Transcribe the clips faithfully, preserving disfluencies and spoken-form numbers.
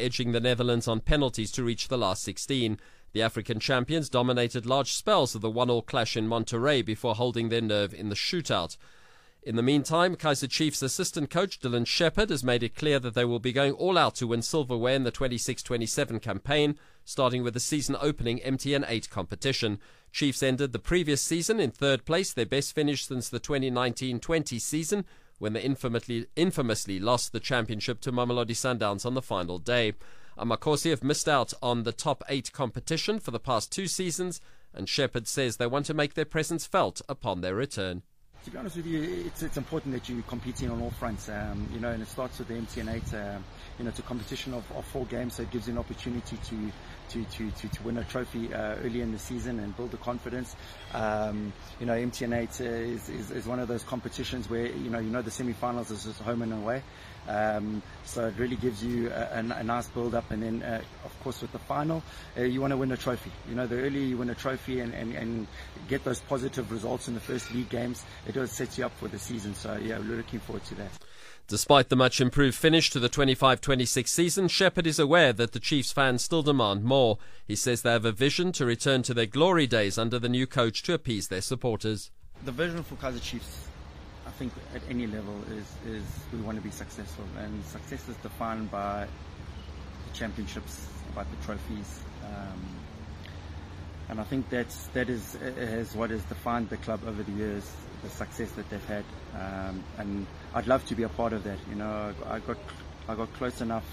edging the Netherlands on penalties to reach the last sixteen. The African champions dominated large spells of the one all clash in Monterrey before holding their nerve in the shootout. In the meantime, Kaizer Chiefs assistant coach Dylan Shepherd has made it clear that they will be going all out to win silverware in the twenty-six twenty-seven campaign, starting with the season-opening M T N eight competition. Chiefs ended the previous season in third place, their best finish since the twenty nineteen twenty season, when they infamously, infamously lost the championship to Mamelodi Sundowns on the final day. Amakhosi have missed out on the top eight competition for the past two seasons, and Shepherd says they want to make their presence felt upon their return. To be honest with you, it's it's important that you're competing on all fronts, um, you know, and it starts with the M T N eight. Uh, you know, it's a competition of, of four games, so it gives you an opportunity to to to to, to win a trophy uh, early in the season and build the confidence. Um, you know, M T N eight uh, is, is is one of those competitions where you know you know the semi-finals is just home and away. Um, so it really gives you a, a, a nice build-up, and then uh, of course with the final, uh, you want to win a trophy. You know, the earlier you win a trophy and, and, and get those positive results in the first league games, it does set you up for the season. So yeah, we're looking forward to that. Despite the much improved finish to the twenty-five twenty-six season, Shepherd is aware that the Chiefs fans still demand more. He says they have a vision to return to their glory days under the new coach to appease their supporters. The vision for Kaizer Chiefs, I think at any level, is, is we want to be successful, and success is defined by the championships, by the trophies, um, and I think that's that is, is what has defined the club over the years, the success that they've had, um, and I'd love to be a part of that. You know, I got I got close enough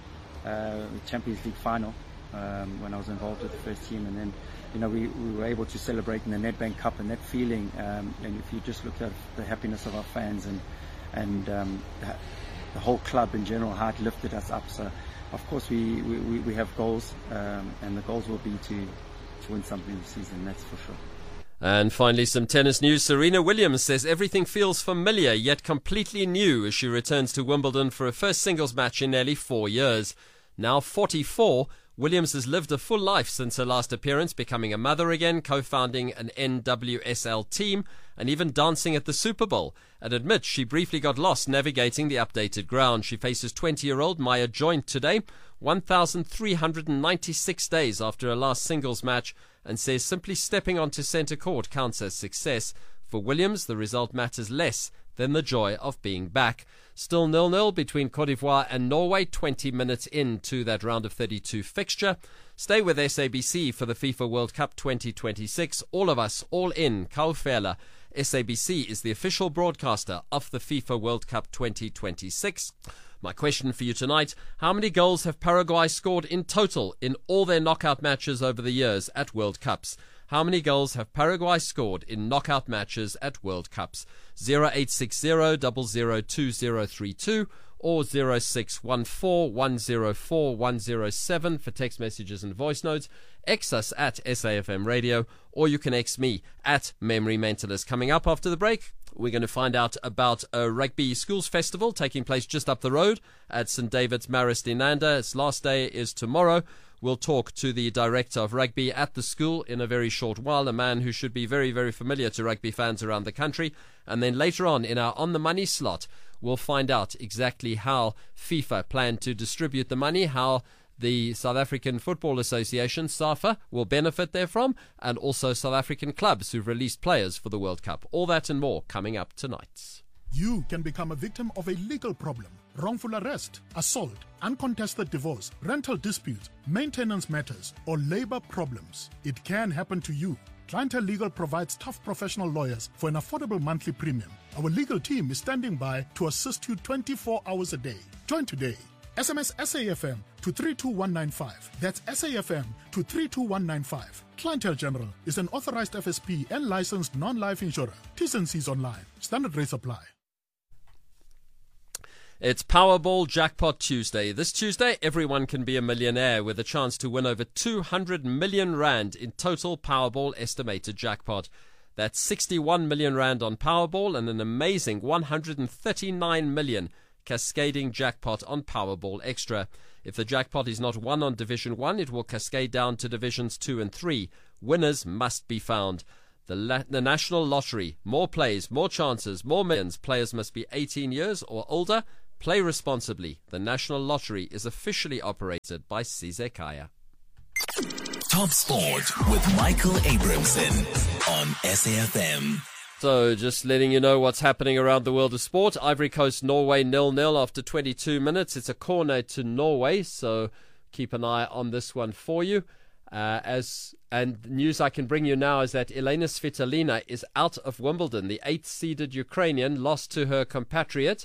uh, the Champions League final um, when I was involved with the first team, and then you know we, we were able to celebrate in the Nedbank Cup, and that feeling, um, and if you just look at the happiness of our fans and and um, the, the whole club in general, how it lifted us up. So of course we we, we have goals, um, and the goals will be to to win something this season, that's for sure. And finally, some tennis news. Serena Williams says everything feels familiar yet completely new as she returns to Wimbledon for her first singles match in nearly four years. Now forty-four, Williams has lived a full life since her last appearance, becoming a mother again, co-founding an N W S L team, and even dancing at the Super Bowl. And admits she briefly got lost navigating the updated ground. She faces twenty-year-old Maya Joint today, one thousand three hundred ninety-six days after her last singles match, and says simply stepping onto centre court counts as success. For Williams, the result matters less than the joy of being back. Still nil nil between Cote d'Ivoire and Norway, twenty minutes into that round of thirty-two fixture. Stay with S A B C for the FIFA World Cup twenty twenty-six. All of us, all in, Kaufela. S A B C is the official broadcaster of the FIFA World Cup twenty twenty-six. My question for you tonight, how many goals have Paraguay scored in total in all their knockout matches over the years at World Cups? How many goals have Paraguay scored in knockout matches at World Cups? zero eight six zero, zero zero two zero three two or zero six one four, one zero four, one zero seven for text messages and voice notes. X us at S A F M Radio, or you can X me at Memory Mentalist. Coming up after the break, we're going to find out about a rugby schools festival taking place just up the road at Saint David's Marist Inanda. Its last day is tomorrow. We'll talk to the director of rugby at the school in a very short while, a man who should be very, very familiar to rugby fans around the country. And then later on in our On the Money slot, we'll find out exactly how FIFA plan to distribute the money, how the South African Football Association, SAFA, will benefit therefrom, and also South African clubs who've released players for the World Cup. All that and more coming up tonight. You can become a victim of a legal problem: wrongful arrest, assault, uncontested divorce, rental dispute, maintenance matters, or labor problems. It can happen to you. Clientele Legal provides tough professional lawyers for an affordable monthly premium. Our legal team is standing by to assist you twenty-four hours a day. Join today. S M S S A F M to three two one nine five. That's S A F M to three two one nine five. Clientele General is an authorized F S P and licensed non-life insurer. T's and C's online. Standard rates apply. It's Powerball Jackpot Tuesday. This Tuesday, everyone can be a millionaire with a chance to win over two hundred million rand in total Powerball estimated jackpot. That's sixty-one million rand on Powerball and an amazing one hundred thirty-nine million cascading jackpot on Powerball Extra. If the jackpot is not won on Division one, it will cascade down to Divisions two and three. Winners must be found. The, la- the National Lottery. More plays, more chances, more millions. Players must be eighteen years or older. Play responsibly. The National Lottery is officially operated by Sizekaya. Top Sport with Michael Abramson on S A F M. So, just letting you know what's happening around the world of sport. Ivory Coast, Norway, nil nil after twenty-two minutes. It's a corner to Norway, so keep an eye on this one for you. Uh, as and news I can bring you now is that Elena Svitolina is out of Wimbledon. The eighth-seeded Ukrainian lost to her compatriot,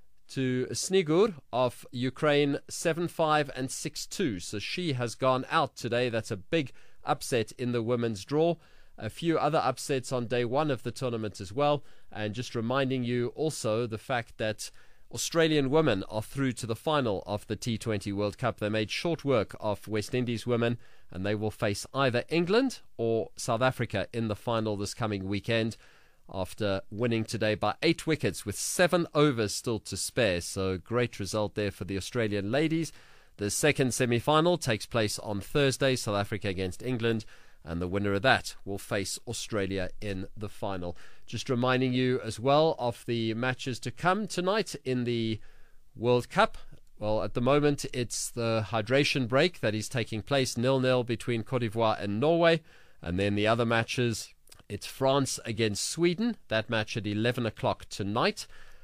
to Snigur of Ukraine, seven five and six two. So she has gone out today. That's a big upset in the women's draw. A few other upsets on day one of the tournament as well. And just reminding you also the fact that Australian women are through to the final of the T twenty World Cup. They made short work of West Indies women, and they will face either England or South Africa in the final this coming weekend, after winning today by eight wickets with seven overs still to spare. So great result there for the Australian ladies. The second semi-final takes place on Thursday, South Africa against England, and the winner of that will face Australia in the final. Just reminding you as well of the matches to come tonight in the World Cup. Well, at the moment it's the hydration break that is taking place, nil nil between Cote d'Ivoire and Norway, and then the other matches, it's France against Sweden, that match at eleven o'clock tonight,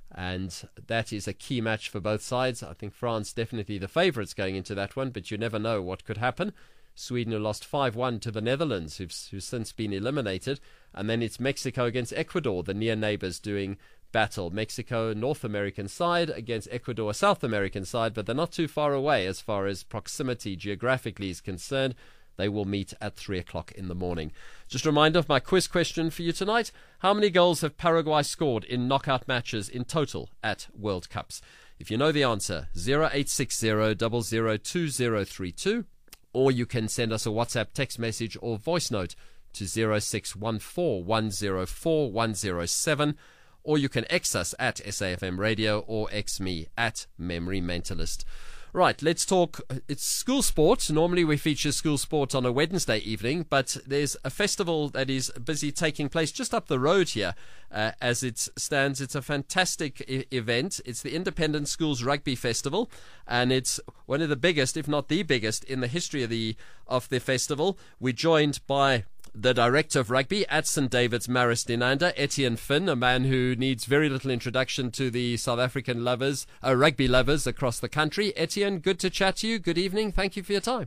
and that is a key match for both sides. I think France definitely the favourites going into that one, but you never know what could happen. Sweden, who lost five one to the Netherlands, who've, who've since been eliminated, and then it's Mexico against Ecuador, the near neighbours, doing battle. Mexico, North American side, against Ecuador, South American side, but they're not too far away as far as proximity geographically is concerned. They will meet at three o'clock in the morning. Just a reminder of my quiz question for you tonight. How many goals have Paraguay scored in knockout matches in total at World Cups? If you know the answer, zero eight six zero, zero zero two zero three two, or you can send us a WhatsApp text message or voice note to zero six one four one zero four one zero seven, or you can X us at S A F M Radio or X me at Memory Mentalist. Right, let's talk. It's school sport. Normally we feature school sport on a Wednesday evening, but there's a festival that is busy taking place just up the road here. Uh, as it stands, it's a fantastic I- event. It's the Independent Schools Rugby Festival, and it's one of the biggest, if not the biggest, in the history of the of the festival. We're joined by the director of rugby at Saint David's Maris Dinander, Etienne Finn, a man who needs very little introduction to the South African lovers, uh, rugby lovers across the country. Etienne, good to chat to you. Good evening. Thank you for your time.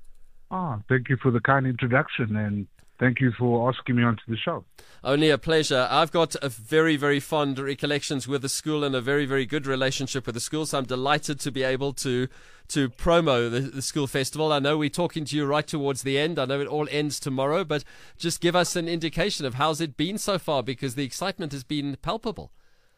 Ah, thank you for the kind introduction, and thank you for asking me onto the show. Only a pleasure. I've got a very, very fond recollections with the school and a very, very good relationship with the school, so I'm delighted to be able to to promo the, the school festival. I know we're talking to you right towards the end. I know it all ends tomorrow, but just give us an indication of how's it been so far, because the excitement has been palpable.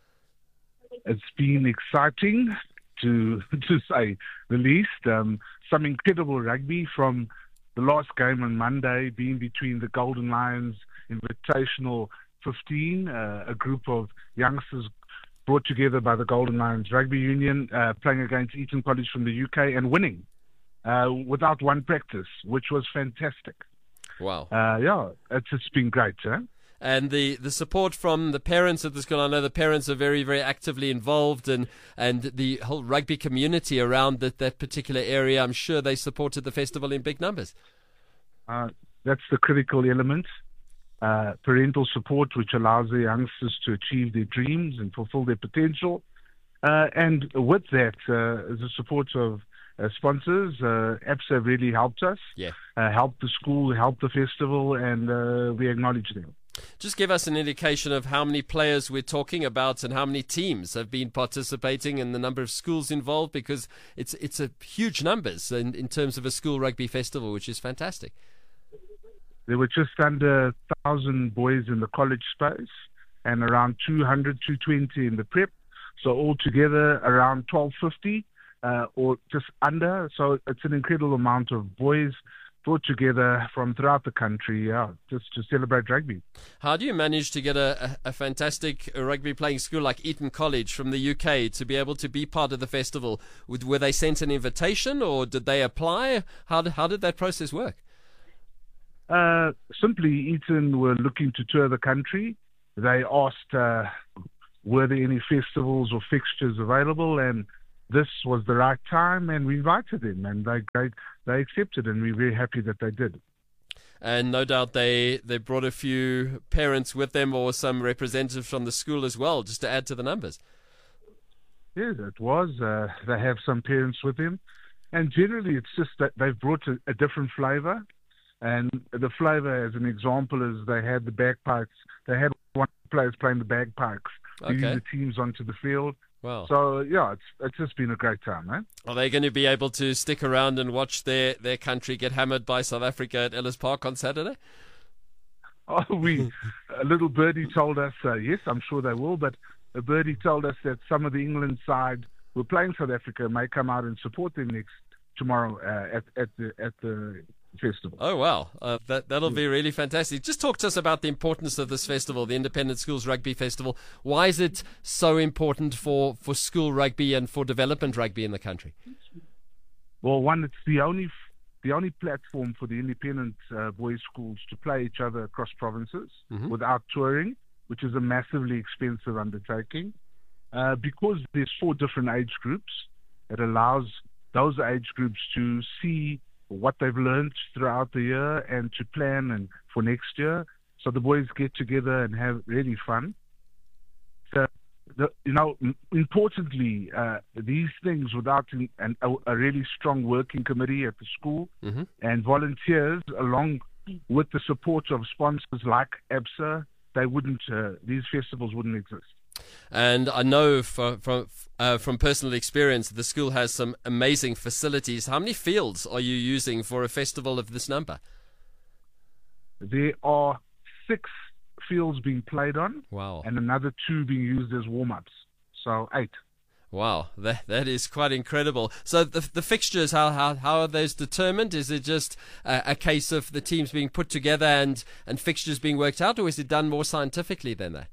It's been exciting, to to say the least. Um, some incredible rugby, from the last game on Monday being between the Golden Lions Invitational fifteen, uh, a group of youngsters brought together by the Golden Lions Rugby Union, uh, playing against Eton College from the U K and winning uh, without one practice, which was fantastic. Wow. Uh, yeah, it's just been great, huh? And the, the support from the parents at the school. I know the parents are very, very actively involved, and, and the whole rugby community around that, that particular area, I'm sure they supported the festival in big numbers. Uh, that's the critical element. Uh, parental support, which allows the youngsters to achieve their dreams and fulfill their potential. Uh, and with that, uh, the support of uh, sponsors, uh, A P S A have really helped us, Yeah. uh, helped the school, helped the festival, and uh, we acknowledge them. Just give us an indication of how many players we're talking about and how many teams have been participating and the number of schools involved, because it's it's a huge numbers in, in terms of a school rugby festival, which is fantastic. There were just under one thousand boys in the college space and around two hundred, two twenty in the prep. So altogether around twelve fifty uh, or just under. So it's an incredible amount of boys brought together from throughout the country, yeah, just to celebrate rugby. How do you manage to get a, a, a fantastic rugby playing school like Eton College from the U K to be able to be part of the festival? Were they sent an invitation, or did they apply? How did, how did that process work? Uh, simply, Eton were looking to tour the country. They asked uh, were there any festivals or fixtures available, and this was the right time, and we invited them, and they they, they accepted, and we're very happy that they did. And no doubt they, they brought a few parents with them or some representatives from the school as well, just to add to the numbers. Yes, it was. Uh, they have some parents with them. And generally it's just that they've brought a, a different flavour. And the flavour, as an example, is they had the bagpipes. They had one players playing the bagpipes, Okay. leading the teams onto the field. Wow. So, yeah, it's it's just been a great time, eh? Are they going to be able to stick around and watch their, their country get hammered by South Africa at Ellis Park on Saturday? Oh, we a little birdie told us, uh, yes, I'm sure they will, but a birdie told us that some of the England side who are playing South Africa may come out and support them next tomorrow uh, at at the at the festival. Oh, wow. Uh, that, that'll be really fantastic. Just talk to us about the importance of this festival, the Independent Schools Rugby Festival. Why is it so important for, for school rugby and for development rugby in the country? Well, one, it's the only the only platform for the independent uh, boys' schools to play each other across provinces Mm-hmm. without touring, which is a massively expensive undertaking. Uh, because there's four different age groups, it allows those age groups to see what they've learned throughout the year and to plan and for next year. So the boys get together and have really fun. So, the, you know, importantly, uh, these things without an, a, a really strong working committee at the school Mm-hmm. and volunteers, along with the support of sponsors like ABSA, they wouldn't. Uh, these festivals wouldn't exist. And I know from from, uh, from personal experience, the school has some amazing facilities. How many fields are you using for a festival of this number? There are six fields being played on, Wow. and another two being used as warm-ups. So eight. Wow, that that is quite incredible. So the the fixtures, how how how are those determined? Is it just a, a case of the teams being put together and, and fixtures being worked out, or is it done more scientifically than that?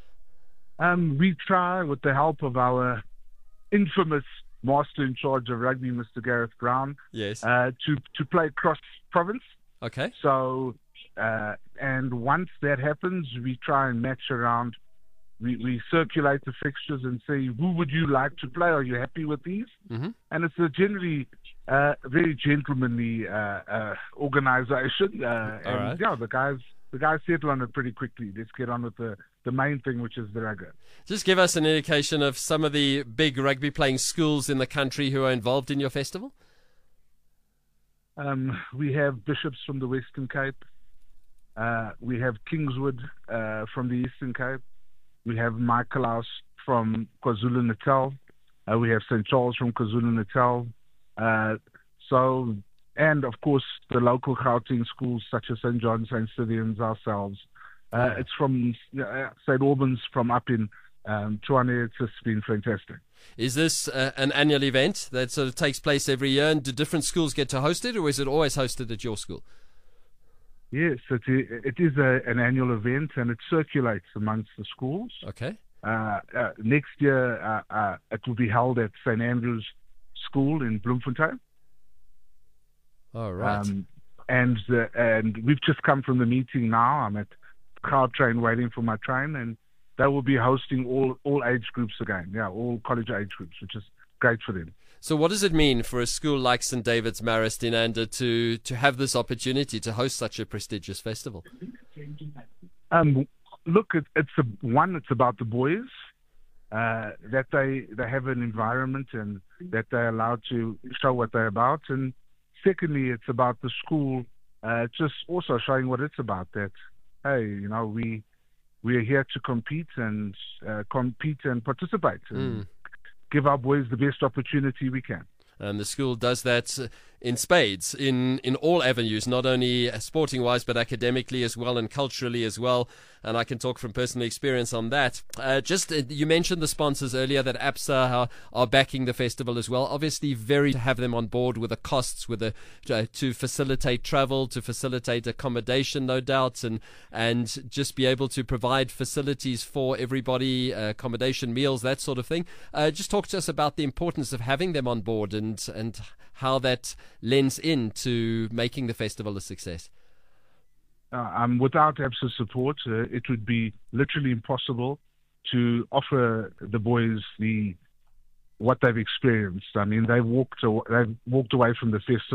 Um, we try, with the help of our infamous master in charge of rugby, Mister Gareth Brown, Yes. uh, to to play cross province. Okay. So, uh, and once that happens, we try and match around. We, we circulate the fixtures and say, who would you like to play? Are you happy with these? Mm-hmm. And it's a generally uh, very gentlemanly uh, uh, organization. Uh, and right. yeah, the guys the guys settle on it pretty quickly. Let's get on with the, the main thing, which is the rugby. Just give us an indication of some of the big rugby playing schools in the country who are involved in your festival. Um, we have Bishops from the Western Cape. Uh, we have Kingswood uh, from the Eastern Cape. We have Michaelhouse from KwaZulu-Natal. Uh, we have Saint Charles from KwaZulu-Natal. Uh, so, and of course, the local Gauteng schools such as Saint John, Saint Stithians, ourselves. Uh, it's from uh, Saint Albans from up in um, Tshwane. It's just been fantastic. Is this uh, an annual event that sort of takes place every year, and do different schools get to host it, or is it always hosted at your school? Yes, it, it is a, an annual event, and it circulates amongst the schools. Okay. Uh, uh, next year, uh, uh, it will be held at Saint Andrew's School in Bloemfontein. All right. Um, and uh, and we've just come from the meeting now. I'm at Gautrain waiting for my train, and they will be hosting all, all age groups again. Yeah, all college age groups, which is great for them. So what does it mean for a school like Saint David's Marist in Inanda to, to have this opportunity to host such a prestigious festival? Um, look, it, it's a, one, it's about the boys, uh, that they, they have an environment and that they're allowed to show what they're about. And secondly, it's about the school uh, just also showing what it's about, that, hey, you know, we we are here to compete and uh, compete and participate and Mm. give our boys the best opportunity we can. And the school does that uh, in spades, in, in all avenues, not only sporting-wise, but academically as well and culturally as well. And I can talk from personal experience on that. Uh, just, uh, you mentioned the sponsors earlier, that ABSA are, are backing the festival as well. Obviously, very to have them on board with the costs, with the uh, to facilitate travel, to facilitate accommodation, no doubt, and and just be able to provide facilities for everybody, uh, accommodation, meals, that sort of thing. Uh, just talk to us about the importance of having them on board and and how that lends into making the festival a success. Uh, um, without ABSA support, uh, it would be literally impossible to offer the boys the what they've experienced. I mean, they've walked aw- they've walked away from the festival